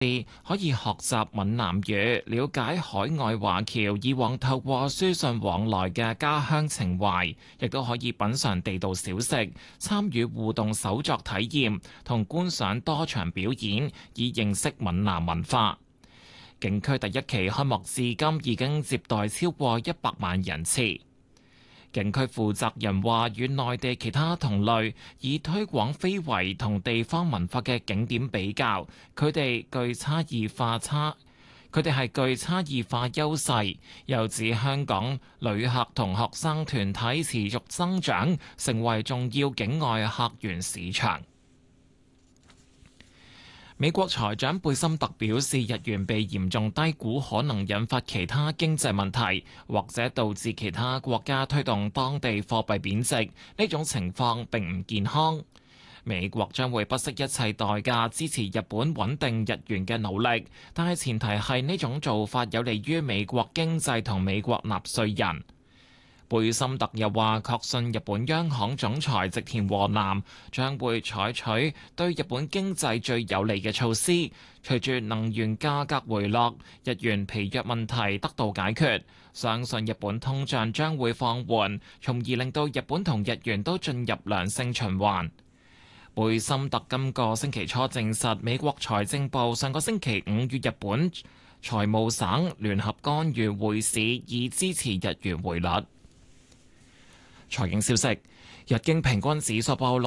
可以學習閩南語，了解海外華僑以往透過書信往來嘅家鄉情懷，亦都可以品嚐地道小食，參與互動手作體驗，同觀賞多場表演，以認識閩南文化。景區第一期開幕至今已經接待超過100萬人次。景區負責人話：與內地其他同類以推廣非遺同地方文化嘅景點比較，佢哋係具差異化優勢。又指香港旅客同學生團體持續增長，成為重要境外客源市場。美國財長貝森特表示，日元被嚴重低估可能引發其他經濟問題，或者導致其他國家推動當地貨幣貶值。呢種情況並唔健康。美國將會不惜一切代價支持日本穩定日元嘅努力，但係前提係呢種做法有利於美國經濟同美國納稅人。貝森特又話：確信日本央行總裁植田和男將會採取對日本經濟最有利嘅措施。隨住能源價格回落，日元疲弱問題得到解決，相信日本通脹將會放緩，從而令到日本同日元都進入良性循環。貝森特今個星期初證實，美國財政部上個星期五與日本財務省聯合干預匯市，以支持日元匯率。財經消息：日經平均指數報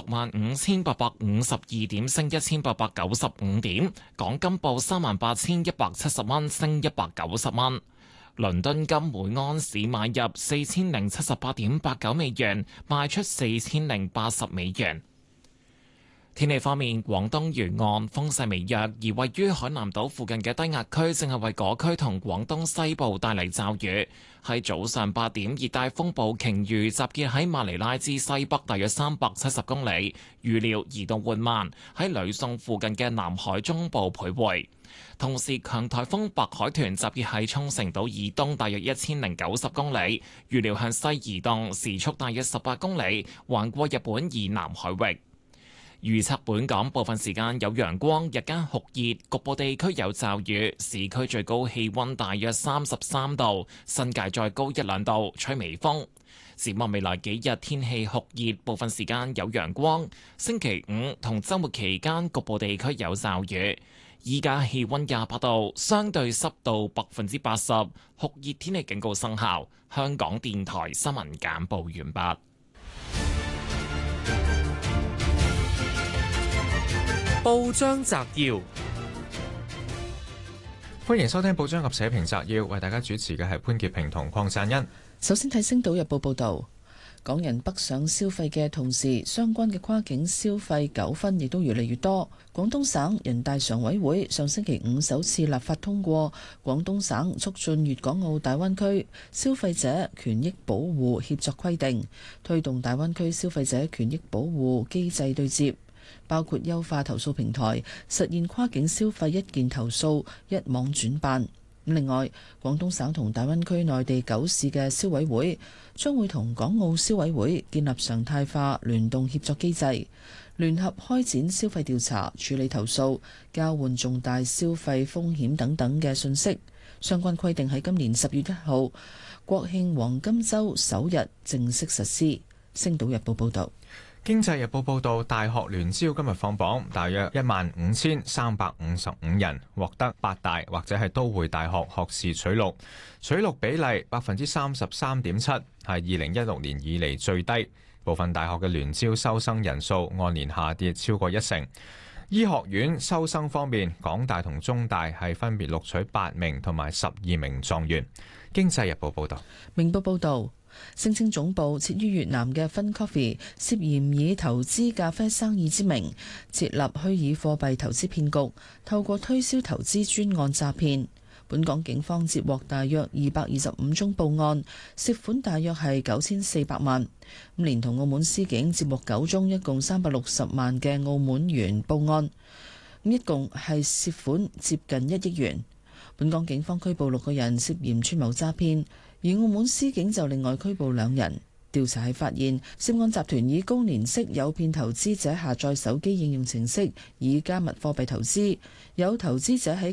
65,852點，升1,895點；港金報38,170蚊，升190蚊。倫敦金每盎司買入4078.89美元，賣出4080美元。天氣方面，廣東沿岸風勢微弱，而位於海南島附近嘅低壓區正係為嗰區同廣東西部帶嚟驟雨。喺早上8點，熱帶風暴鯨魚集結喺馬尼拉之西北大約370公里，預料移動緩慢，喺呂宋附近嘅南海中部徘徊。同時，強颱風白海豚集結喺沖繩島以東大約1090公里，預料向西移動，時速大約18公里，橫過日本以南海域。預測本港部分時間有陽光，日間酷熱，局部地區有驟雨。市區最高氣溫大約33度，新界再高1-2度，吹微風。展望未來幾日天氣酷熱，部分時間有陽光。星期五同週末期間局部地區有驟雨。依家氣溫28度，相對濕度80%，酷熱天氣警告生效。香港電台新聞簡報完畢。 報章摘要，歡迎收聽報章及社評摘要，為大家主持嘅係潘潔平同鄺贊恩。 首先睇《星島日報》報道，港人北上消費嘅同時，相關嘅跨境消費糾紛亦都越嚟越多。廣東省人大常委會上星期五首次立法通過《廣東省促進粵港澳大灣區消費者權益保護協作規定》，推動大灣區消費者權益保護機制對接，包括優化投訴平台，實現跨境消費一件投訴一網轉辦。另外，廣東省同大灣區內地9市嘅消委會將會同港澳消委會建立常態化聯動協作機制，聯合開展消費調查、處理投訴、交換重大消費風險等等嘅信息。相關規定喺今年10月1號國慶黃金週首日正式實施。星島日報報導。 經濟日報報導，大學聯招今日放榜，大約15,355人獲得8大或者係都會大學學士取錄，取錄比例33.7%，係2016年以嚟最低。部分大學嘅聯招收生人數按年下跌超過1成。醫學院收生方面，港大同中大係分別錄取8名同埋12名狀元。經濟日報報導。 明報報導。聲稱總部設於越南嘅 FunCoffee 涉嫌以投資咖啡生意之名設立虛擬貨幣投資騙局，透過推銷投資專案詐騙。本港警方接獲大約225宗報案，涉款大約係9400萬。連同澳門司警接獲9宗，一共360萬嘅澳門元報案，一共係涉款接近1億元。本港警方拘捕6個人涉嫌串謀詐騙。而澳門司警就另外拘捕2人。 調查係發現，涉案集團以高年息誘騙投資者下載手機應用程式，以加密貨幣投資。有投資者喺